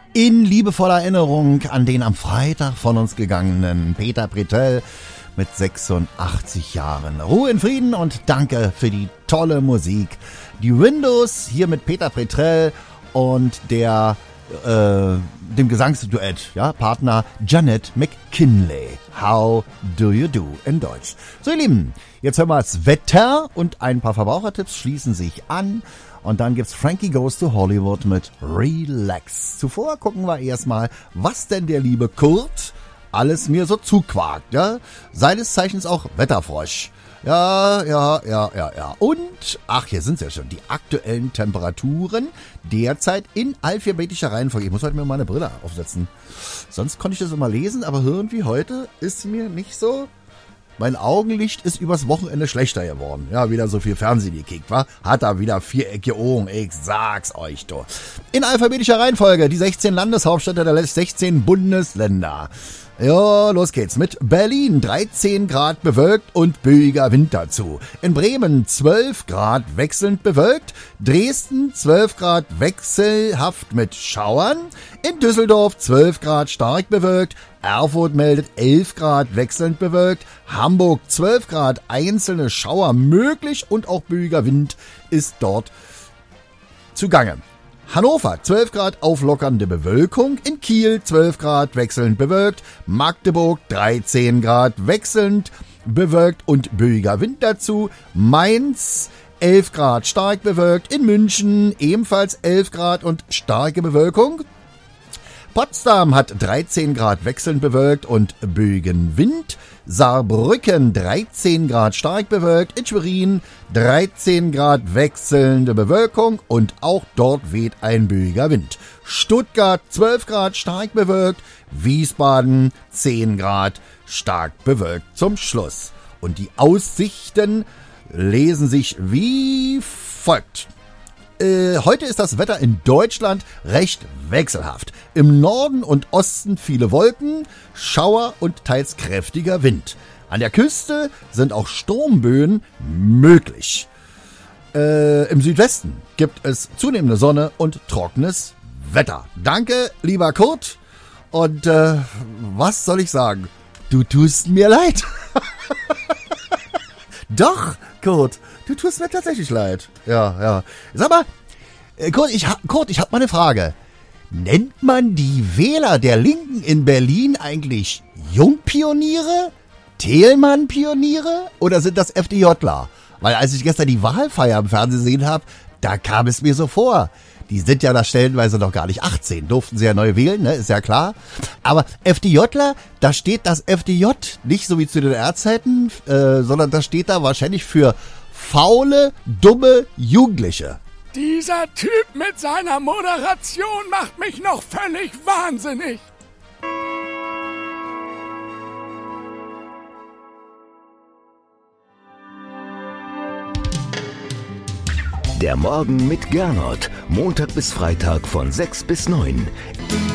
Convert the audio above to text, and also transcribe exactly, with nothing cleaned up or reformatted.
In liebevoller Erinnerung an den am Freitag von uns gegangenen Peter Pretel mit sechsundachtzig Jahren. Ruhe in Frieden und danke für die tolle Musik. Die Windows hier mit Peter Pretel und der äh, dem Gesangsduett, ja, Partner Janet McKinley. How do you do in Deutsch? So, ihr Lieben, jetzt hören wir das Wetter und ein paar Verbrauchertipps schließen sich an. Und dann gibt's Frankie Goes to Hollywood mit Relax. Zuvor gucken wir erstmal, was denn der liebe Kurt alles mir so zuquakt, ja? Seines Zeichens auch Wetterfrosch. Ja, ja, ja, ja, ja. Und, ach, hier sind sie ja schon, die aktuellen Temperaturen derzeit in alphabetischer Reihenfolge. Ich muss heute mir meine Brille aufsetzen. Sonst konnte ich das immer lesen, aber irgendwie heute ist mir nicht so. Mein Augenlicht ist übers Wochenende schlechter geworden. Ja, wieder so viel Fernsehen gekickt, wa? Hat da wieder viereckige Ohren, ich sag's euch doch. In alphabetischer Reihenfolge die sechzehn Landeshauptstädte der sechzehn Bundesländer. Ja, los geht's mit Berlin, dreizehn Grad bewölkt und böiger Wind dazu. In Bremen zwölf Grad wechselnd bewölkt. Dresden zwölf Grad wechselhaft mit Schauern. In Düsseldorf zwölf Grad stark bewölkt. Erfurt meldet elf Grad wechselnd bewölkt. Hamburg zwölf Grad einzelne Schauer möglich und auch böiger Wind ist dort zugange. Hannover zwölf Grad auflockernde Bewölkung, in Kiel zwölf Grad wechselnd bewölkt, Magdeburg dreizehn Grad wechselnd bewölkt und böiger Wind dazu, Mainz elf Grad stark bewölkt, in München ebenfalls elf Grad und starke Bewölkung. Potsdam hat dreizehn Grad wechselnd bewölkt und böigen Wind. Saarbrücken dreizehn Grad stark bewölkt. In Schwerin dreizehn Grad wechselnde Bewölkung und auch dort weht ein böiger Wind. Stuttgart zwölf Grad stark bewölkt. Wiesbaden zehn Grad stark bewölkt zum Schluss. Und die Aussichten lesen sich wie folgt. Äh, heute ist das Wetter in Deutschland recht wechselhaft. Im Norden und Osten viele Wolken, Schauer und teils kräftiger Wind. An der Küste sind auch Sturmböen möglich. Äh, Im Südwesten gibt es zunehmende Sonne und trockenes Wetter. Danke, lieber Kurt. Und äh, was soll ich sagen? Du tust mir leid. Doch, Kurt. Du tust mir tatsächlich leid. Ja, ja. Sag mal, äh, Kurt, ich, ha- Kurt, ich hab mal eine Frage. Nennt man die Wähler der Linken in Berlin eigentlich Jungpioniere? Thälmann-Pioniere? Oder sind das FDJler? Weil als ich gestern die Wahlfeier im Fernsehen gesehen habe, da kam es mir so vor. Die sind ja da stellenweise noch gar nicht achtzehn. Durften sie ja neu wählen, ne? Ist ja klar. Aber FDJler, da steht das F D J nicht so wie zu den R-Zeiten, äh, sondern das steht da wahrscheinlich für faule, dumme Jugendliche. Dieser Typ mit seiner Moderation macht mich noch völlig wahnsinnig. Der Morgen mit Gernot. Montag bis Freitag von sechs bis neun.